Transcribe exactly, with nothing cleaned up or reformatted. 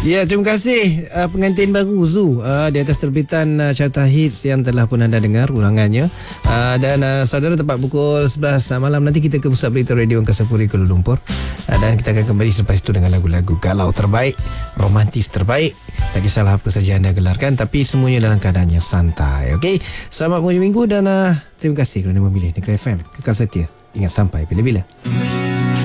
Ya, terima kasih uh, pengantin baru Zu uh, di atas terbitan uh, carta hits yang telah pun anda dengar ulangannya. Uh, dan uh, saudara, tepat pukul sebelas malam nanti kita ke Pusat Berita Radio Angkasa Puri Kuala Lumpur. Uh, dan kita akan kembali selepas itu dengan lagu-lagu galau terbaik, romantis terbaik. Tak kisahlah apa saja anda gelarkan, tapi semuanya dalam keadaan yang santai. Okey, selamat mengucapkan minggu dan uh, terima kasih kerana memilih Negeri F M. Kekal setia, ingat sampai bila-bila.